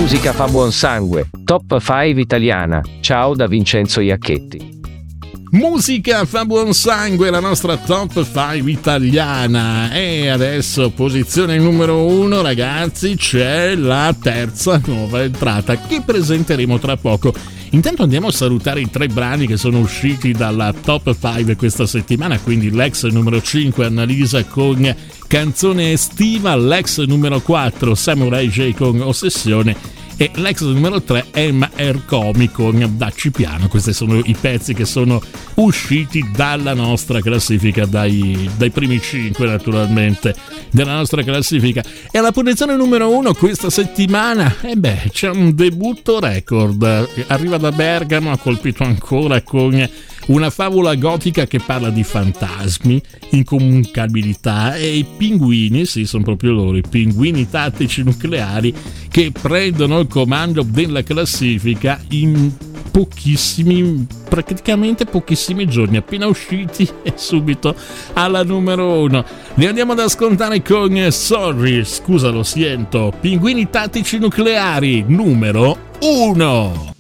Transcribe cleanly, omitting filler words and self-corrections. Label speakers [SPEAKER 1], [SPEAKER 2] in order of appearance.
[SPEAKER 1] Musica fa buon sangue, top 5 italiana. Ciao da Vincenzo Iacchetti.
[SPEAKER 2] Musica fa buon sangue, la nostra top 5 italiana. E adesso posizione numero 1, ragazzi, c'è la terza nuova entrata che presenteremo tra poco. Intanto andiamo a salutare i 3 brani che sono usciti dalla top 5 questa settimana, quindi l'ex numero 5 Annalisa con Canzone estiva, l'ex numero 4 Samurai J con Ossessione e l'ex numero 3 Emma Ercomi con Dacci piano. Questi sono i pezzi che sono usciti dalla nostra classifica, dai primi 5 naturalmente della nostra classifica. E alla posizione numero 1 questa settimana c'è un debutto record, arriva da Bergamo, ha colpito ancora con una favola gotica che parla di fantasmi, incomunicabilità e i pinguini, sì, sono proprio loro, i pinguini tattici nucleari che prendono il comando della classifica in praticamente pochissimi giorni, appena usciti e subito alla numero 1. Li andiamo ad ascoltare con Sorry, scusa lo siento, Pinguini tattici nucleari numero 1.